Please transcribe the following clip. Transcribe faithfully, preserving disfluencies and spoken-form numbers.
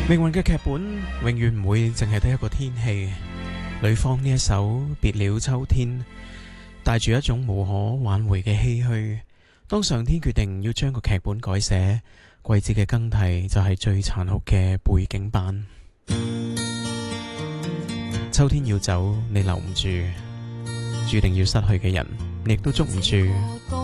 命運嘅劇本永遠唔會淨係得一個天氣。呂方呢一首別了秋天，帶住一種無可挽回嘅唏噓。當上天決定要將個劇本改寫，季節嘅更替就係最殘酷嘅背景板。秋天要走，你留唔住，注定要失去嘅人，你亦都捉唔住。